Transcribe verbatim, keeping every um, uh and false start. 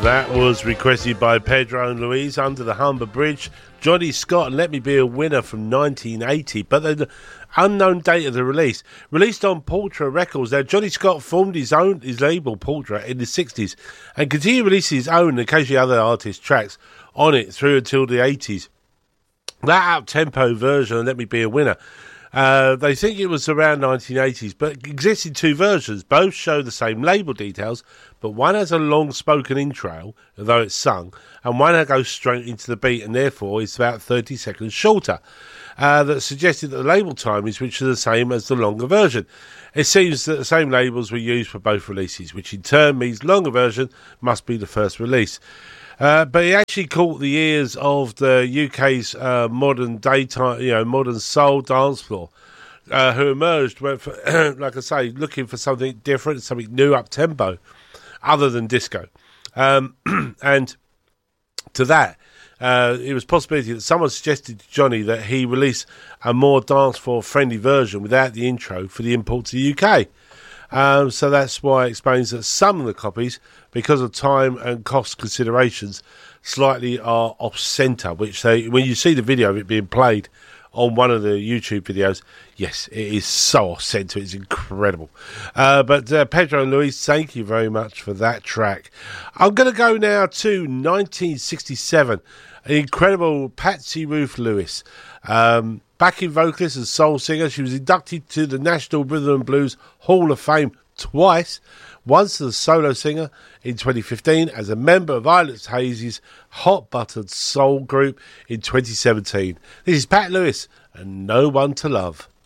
That was requested by Pedro and Louise, Under the Humber Bridge. Johnny Scott and Let Me Be a Winner from nineteen eighty, but the unknown date of the release. Released on Portra Records. Now, Johnny Scott formed his own his label, Portra, in the sixties and continued releasing his own and occasionally other artists' tracks on it through until the eighties. That up-tempo version of Let Me Be a Winner, Uh, they think it was around nineteen eighties, but it exists in two versions. Both show the same label details, but one has a long spoken intro, although it's sung, and one goes straight into the beat, and therefore it's about thirty seconds shorter. Uh, that suggested that the label timings, which are the same as the longer version. It seems that the same labels were used for both releases, which in turn means longer version must be the first release. Uh, but he actually caught the ears of the U K's uh, modern daytime, you know, modern soul dance floor, uh, who emerged, went for, like I say, looking for something different, something new, up tempo, other than disco. Um, and to that, uh, it was a possibility that someone suggested to Johnny that he release a more dance floor friendly version without the intro for the import to the U K. Um, so that's why it explains that some of the copies, because of time and cost considerations, slightly are off-centre, which they, when you see the video of it being played on one of the YouTube videos, yes, it is so off-centre, it's incredible. Uh, but uh, Pedro and Luis, thank you very much for that track. I'm going to go now to nineteen sixty-seven, an incredible Patsy Ruth Lewis. Um, backing vocalist and soul singer, she was inducted to the National Rhythm and Blues Hall of Fame twice, once as a solo singer in twenty fifteen, as a member of Islet Hazy's Hot Buttered Soul group in twenty seventeen. This is Pat Lewis and No One to Love.